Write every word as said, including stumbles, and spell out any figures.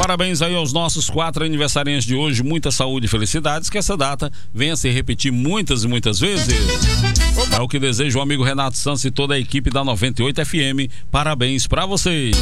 parabéns aí aos nossos quatro aniversariantes de hoje. Muita saúde e felicidades, que essa data venha se repetir muitas e muitas vezes. É o que deseja o amigo Renato Santos e toda a equipe da noventa e oito F M. Parabéns pra vocês.